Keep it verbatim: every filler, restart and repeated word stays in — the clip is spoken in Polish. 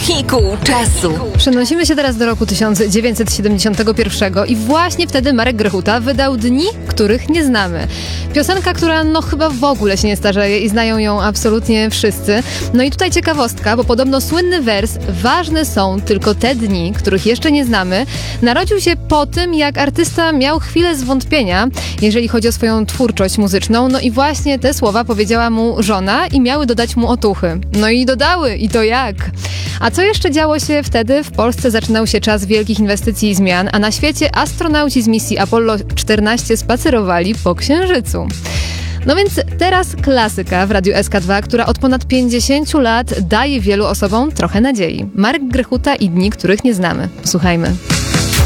wehikuł czasu. Przenosimy się teraz do roku tysiąc dziewięćset siedemdziesiątego pierwszego i właśnie wtedy Marek Grechuta wydał Dni, których nie znamy. Piosenka, która no chyba w ogóle się nie starzeje i znają ją absolutnie wszyscy. No i tutaj ciekawostka, bo podobno słynny wers "Ważne są tylko te dni, których jeszcze nie znamy" narodził się po tym, jak artysta miał chwilę zwątpienia, jeżeli chodzi o swoją twórczość muzyczną. No i właśnie te słowa powiedziała mu żona i miały dodać mu otuchy. No i dodały, i to jak? A co jeszcze działo się wtedy? W Polsce zaczynał się czas wielkich inwestycji i zmian, a na świecie astronauci z misji Apollo czternaście spacerowali po Księżycu. No więc teraz klasyka w Radiu S K dwa, która od ponad pięćdziesięciu lat daje wielu osobom trochę nadziei. Marek Grechuta i Dni, których nie znamy. Posłuchajmy.